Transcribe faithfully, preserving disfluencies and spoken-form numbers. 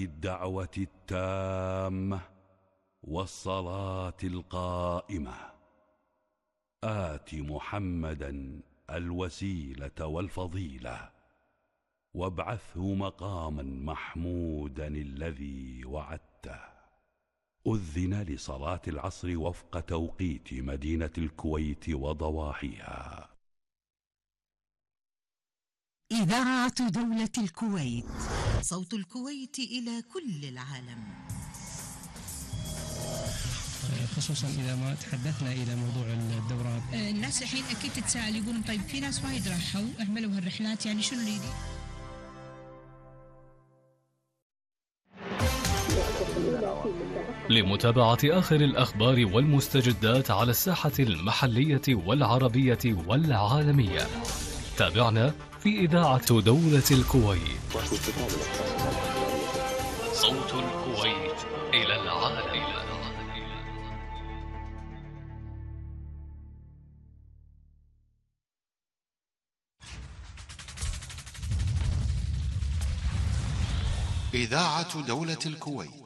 هذه الدعوة التامة والصلاة القائمة آت محمدا الوسيلة والفضيلة وابعثه مقاما محمودا الذي وعدته. أذن لصلاة العصر وفق توقيت مدينة الكويت وضواحيها. إذاعة دولة الكويت، صوت الكويت إلى كل العالم. خصوصا إذا ما تحدثنا إلى موضوع الدورات، الناس الحين أكيد تتساءل يقولون طيب في ناس وايد راحوا عملوا هالرحلات، يعني شنو اللي يدي؟ لمتابعة آخر الأخبار والمستجدات على الساحة المحلية والعربية والعالمية، تابعنا في إذاعة دولة الكويت، صوت الكويت إلى العالم. إذاعة دولة الكويت.